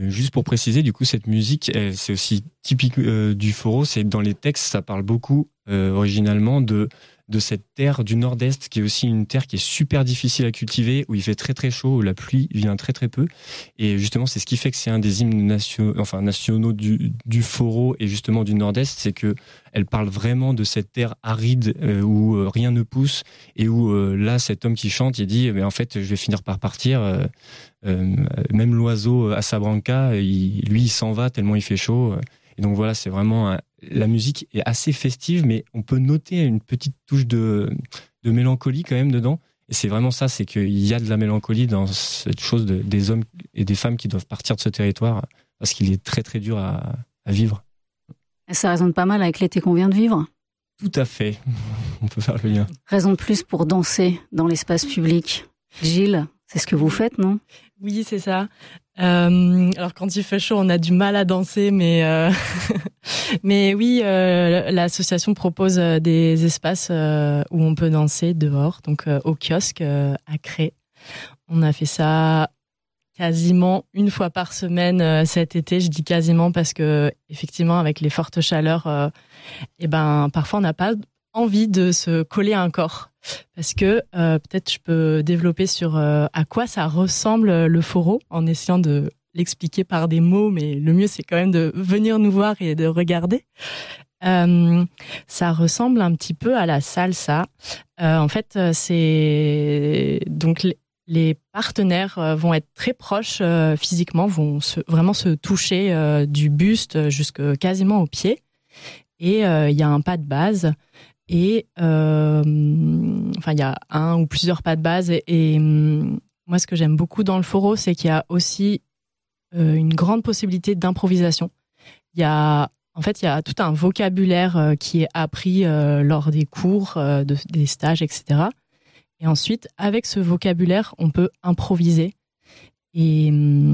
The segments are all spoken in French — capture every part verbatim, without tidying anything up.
Juste pour préciser, du coup, cette musique, elle, c'est aussi typique euh, du foro. C'est dans les textes, ça parle beaucoup euh, originalement de de cette terre du Nord-Est, qui est aussi une terre qui est super difficile à cultiver, où il fait très très chaud, où la pluie vient très très peu. Et justement, c'est ce qui fait que c'est un des hymnes nationaux, enfin nationaux du du foro et justement du Nord-Est, c'est que elle parle vraiment de cette terre aride euh, où euh, rien ne pousse et où euh, là, cet homme qui chante, il dit, mais en fait, je vais finir par partir. Euh, euh, même l'oiseau à Sabranca, il, lui, il s'en va tellement il fait chaud. Et donc voilà, c'est vraiment un, la musique est assez festive, mais on peut noter une petite touche de, de mélancolie quand même dedans. Et c'est vraiment ça, c'est qu'il y a de la mélancolie dans cette chose de, des hommes et des femmes qui doivent partir de ce territoire parce qu'il est très très dur à, à vivre. Ça résonne pas mal avec l'été qu'on vient de vivre. Tout à fait, on peut faire le lien. Raison de plus pour danser dans l'espace public. Gilles, c'est ce que vous faites, non ? Oui, c'est ça. Euh, alors quand il fait chaud, on a du mal à danser, mais euh, mais oui, euh, l'association propose des espaces euh, où on peut danser dehors, donc euh, au kiosque euh, à Cré. On a fait ça quasiment une fois par semaine euh, cet été. Je dis quasiment parce que effectivement, avec les fortes chaleurs, euh, et ben parfois on n'a pas envie de se coller à un corps. Parce que euh, peut-être je peux développer sur euh, à quoi ça ressemble le foro en essayant de l'expliquer par des mots, mais le mieux c'est quand même de venir nous voir et de regarder. Euh, ça ressemble un petit peu à la salsa. Euh, en fait, c'est donc les, les partenaires vont être très proches euh, physiquement, vont se, vraiment se toucher euh, du buste jusque quasiment aux pieds. Et il euh, y a un pas de base. Et euh, enfin, il y a un ou plusieurs pas de base. Et, et moi, ce que j'aime beaucoup dans le foro, c'est qu'il y a aussi euh, une grande possibilité d'improvisation. Il y a, en fait, il y a tout un vocabulaire euh, qui est appris euh, lors des cours, euh, de, des stages, et cetera. Et ensuite, avec ce vocabulaire, on peut improviser. Et,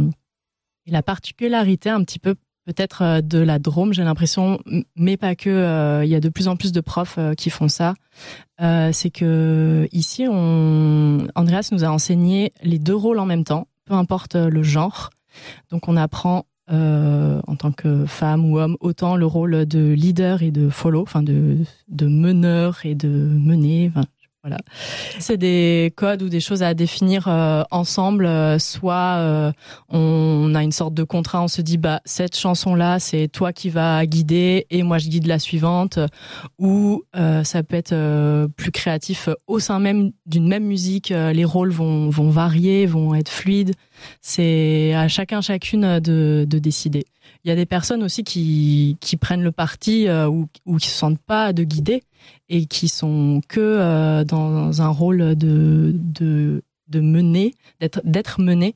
et la particularité, un petit peu peut-être de la Drôme, j'ai l'impression, mais pas que. Euh, il y a de plus en plus de profs euh, qui font ça. Euh, c'est que ici, on, Andreas nous a enseigné les deux rôles en même temps, peu importe le genre. Donc, on apprend euh, en tant que femme ou homme autant le rôle de leader et de follow, enfin de de meneur et de mener. Enfin, voilà. C'est des codes ou des choses à définir euh, ensemble. Euh, soit euh, on a une sorte de contrat, on se dit bah cette chanson-là, c'est toi qui vas guider et moi je guide la suivante. Ou euh, ça peut être euh, plus créatif au sein même d'une même musique. Euh, les rôles vont vont varier, vont être fluides. C'est à chacun chacune de de décider. Il y a des personnes aussi qui qui prennent le parti euh, ou ou qui se sentent pas de guider et qui sont que euh, dans un rôle de de de mener, d'être d'être mené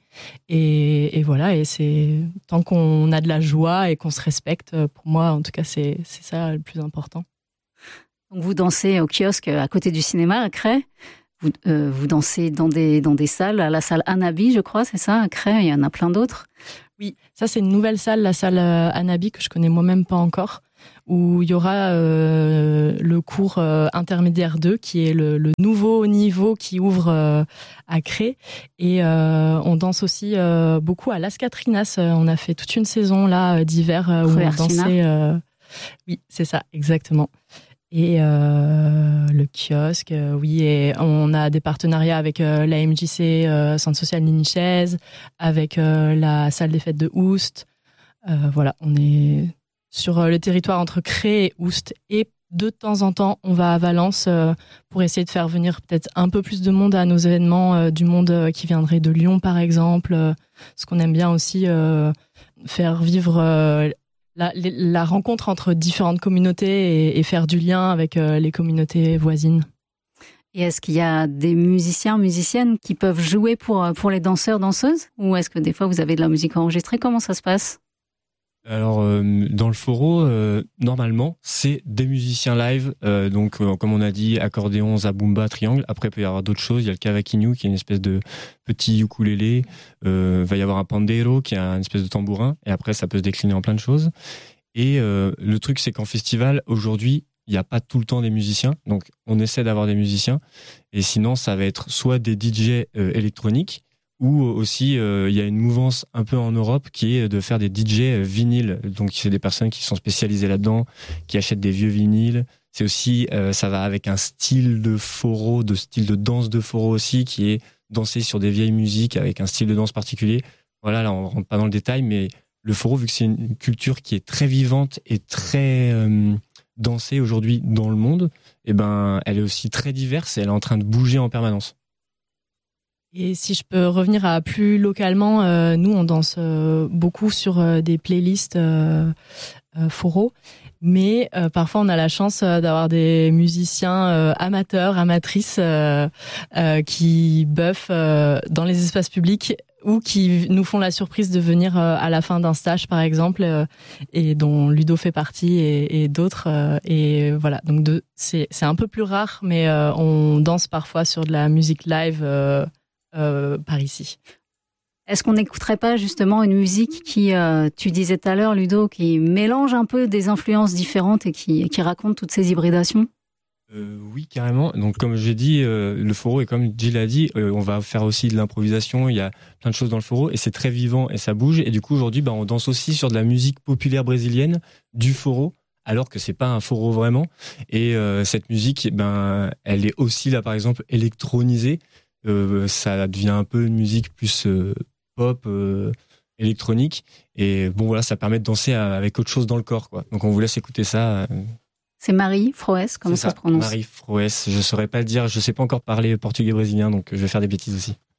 et et voilà, et c'est tant qu'on a de la joie et qu'on se respecte, pour moi en tout cas c'est c'est ça le plus important. Donc vous dansez au kiosque à côté du cinéma à Cré. Vous euh, vous dansez dans des dans des salles, à la salle Anabi, je crois, c'est ça, à Cré, il y en a plein d'autres. Oui, ça c'est une nouvelle salle, la salle Anabi, que je connais moi-même pas encore, où il y aura euh, le cours euh, intermédiaire deux, qui est le, le nouveau niveau qui ouvre euh, à Cré. Et euh, on danse aussi euh, beaucoup à Las Catrinas. On a fait toute une saison là d'hiver euh, où on dansait. Euh... Oui, c'est ça, exactement. Et euh, le kiosque, euh, oui, et on a des partenariats avec euh, la M J C euh, Centre Social Ninichez, avec euh, la salle des fêtes de Oust. Euh, voilà, on est sur le territoire entre Cré et Oust. Et de temps en temps, on va à Valence euh, pour essayer de faire venir peut-être un peu plus de monde à nos événements, euh, du monde euh, qui viendrait de Lyon, par exemple. Euh, ce qu'on aime bien aussi, euh, faire vivre... Euh, La, la rencontre entre différentes communautés et, et faire du lien avec euh, les communautés voisines. Et est-ce qu'il y a des musiciens, musiciennes qui peuvent jouer pour, pour les danseurs, danseuses ? Ou est-ce que des fois vous avez de la musique enregistrée ? Comment ça se passe ? Alors, euh, dans le foro, euh, normalement, c'est des musiciens live. Euh, donc, euh, comme on a dit, accordéon, zabumba, triangle. Après, il peut y avoir d'autres choses. Il y a le cavaquinho, qui est une espèce de petit ukulélé. Euh, il va y avoir un pandero, qui est une espèce de tambourin. Et après, ça peut se décliner en plein de choses. Et euh, le truc, c'est qu'en festival, aujourd'hui, il n'y a pas tout le temps des musiciens. Donc, on essaie d'avoir des musiciens. Et sinon, ça va être soit des D J euh, électroniques, ou aussi euh, il y a une mouvance un peu en Europe qui est de faire des D J vinyles. Donc c'est des personnes qui sont spécialisées là-dedans, qui achètent des vieux vinyles. C'est aussi, euh, ça va avec un style de foro, de style de danse de foro aussi, qui est dansé sur des vieilles musiques avec un style de danse particulier. Voilà, là on rentre pas dans le détail, mais le foro, vu que c'est une culture qui est très vivante et très euh, dansée aujourd'hui dans le monde, eh ben, elle est aussi très diverse et elle est en train de bouger en permanence. Et si je peux revenir à plus localement, euh, nous on danse euh, beaucoup sur euh, des playlists euh, euh, foro, mais euh, parfois on a la chance euh, d'avoir des musiciens euh, amateurs, amatrices euh, euh, qui buffent euh, dans les espaces publics ou qui nous font la surprise de venir euh, à la fin d'un stage par exemple, euh, et dont Ludo fait partie et, et d'autres. Euh, et voilà, donc de, c'est, c'est un peu plus rare, mais euh, on danse parfois sur de la musique live euh, Euh, par ici. Est-ce qu'on n'écouterait pas justement une musique qui, euh, tu disais tout à l'heure, Ludo, qui mélange un peu des influences différentes et qui, qui raconte toutes ces hybridations ? euh, Oui, carrément. Donc, comme j'ai dit, euh, le foro, et comme Jill a dit, euh, on va faire aussi de l'improvisation. Il y a plein de choses dans le foro et c'est très vivant et ça bouge. Et du coup, aujourd'hui, bah, on danse aussi sur de la musique populaire brésilienne, du foro, alors que c'est pas un foro vraiment. Et euh, cette musique, ben, elle est aussi là, par exemple, électronisée. Euh, ça devient un peu une musique plus euh, pop, euh, électronique. Et bon, voilà, ça permet de danser avec autre chose dans le corps, quoi. Donc, on vous laisse écouter ça. C'est Marie Froes, comment ça, ça se prononce ? Marie Froes, je saurais pas le dire, je sais pas encore parler portugais brésilien, donc je vais faire des bêtises aussi.